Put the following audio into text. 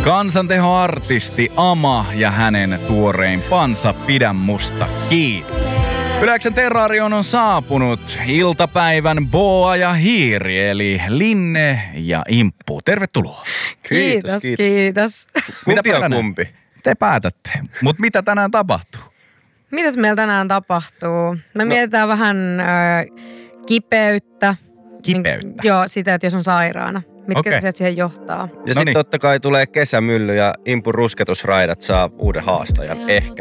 Kansantehoartisti Ama ja hänen tuorein pansa Pidä musta kiinni. Yleksän Terrarion on saapunut iltapäivän Boa ja Hiiri, eli Linne ja Imppu. Tervetuloa. Kiitos. Kumpi on kumpi? Te päätätte. Mutta mitä tänään tapahtuu? Mitäs meillä tänään tapahtuu? Me mietitään vähän kipeyttä. Kipeyttä? Joo, sitä, että jos on sairaana. Mitkä asiat siihen johtaa. Ja sitten totta kai tulee kesämylly ja Impun rusketusraidat saa uuden haastajan. Ehkä.